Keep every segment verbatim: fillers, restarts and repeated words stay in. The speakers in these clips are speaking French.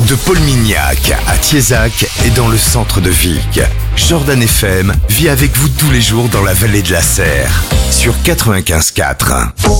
De Paul-Mignac à Thiézac et dans le centre de Vic, Jordan F M vit avec vous tous les jours dans la vallée de la Serre, sur quatre-vingt-quinze quatre.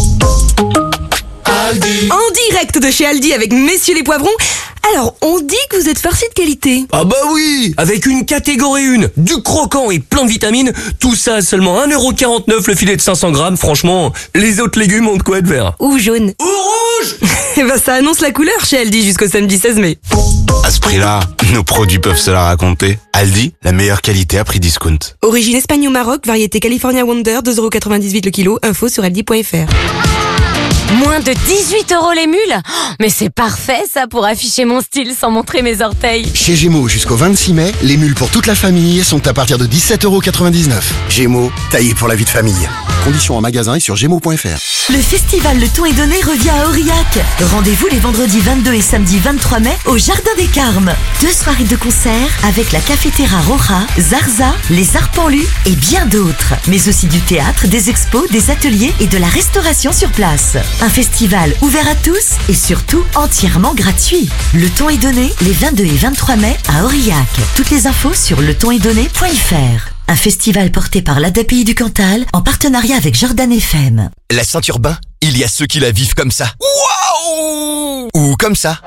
Aldi. En direct de chez Aldi avec Messieurs les Poivrons. Alors, on dit que vous êtes farcis de qualité. Ah bah oui, avec une catégorie un, du croquant et plein de vitamines, tout ça à seulement un euro quarante-neuf le filet de cinq cents grammes. Franchement, les autres légumes ont de quoi être verts. Ou jaune. Ou rouge. Et bah ça annonce la couleur chez Aldi jusqu'au samedi seize mai. À ce prix-là, nos produits peuvent se la raconter. Aldi, la meilleure qualité à prix discount. Origine Espagne ou Maroc, variété California Wonder, deux euros quatre-vingt-dix-huit le kilo, info sur aldi point fr. Moins de dix-huit euros les mules? Oh, mais c'est parfait ça pour afficher mon style sans montrer mes orteils. Chez Gémeaux, jusqu'au vingt-six mai, les mules pour toute la famille sont à partir de dix-sept euros quatre-vingt-dix-neuf. Gémeaux, taillé pour la vie de famille. Conditions en magasin et sur gémeaux point fr. Le festival Le Ton est donné revient à Aurillac. Rendez-vous les vendredis vingt-deux et samedi vingt-trois mai au Jardin des Carmes. Deux soirées de concert avec la Cafetera Rora, Zarza, les Arpenlus et bien d'autres. Mais aussi du théâtre, des expos, des ateliers et de la restauration sur place. Un festival ouvert à tous et surtout entièrement gratuit. Le Ton est donné les vingt-deux et vingt-trois mai à Aurillac. Toutes les infos sur le ton est donné point fr. Un festival porté par l'A D P I du Cantal en partenariat avec Jordan F M. La Saint-Urbain, il y a ceux qui la vivent comme ça. Waouh! Ou comme ça.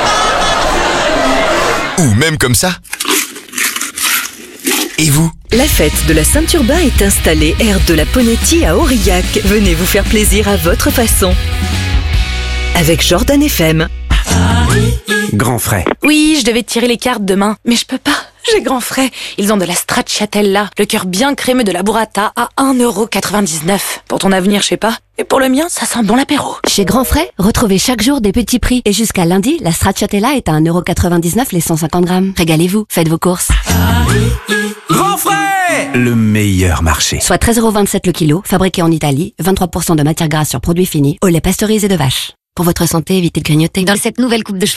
Ou même comme ça. Et vous? La fête de la Saint-Urbain est installée aire de la Ponetti à Aurillac. Venez vous faire plaisir à votre façon. Avec Jordan F M. Grand frais. Oui, je devais tirer les cartes demain, mais je peux pas. J'ai grand frais. Ils ont de la stracciatella, le cœur bien crémeux de la burrata à un euro quatre-vingt-dix-neuf. Pour ton avenir, je sais pas. Et pour le mien, ça sent bon l'apéro. Chez Grand Frais, retrouvez chaque jour des petits prix. Et jusqu'à lundi, la stracciatella est à un euro quatre-vingt-dix-neuf les cent cinquante grammes. Régalez-vous, faites vos courses. Grand frais. Le meilleur marché. Soit treize euros vingt-sept le kilo, fabriqué en Italie, vingt-trois pour cent de matière grasse sur produits finis, au lait pasteurisé de vache. Pour votre santé, évitez de grignoter. Dans cette nouvelle coupe de cheveux.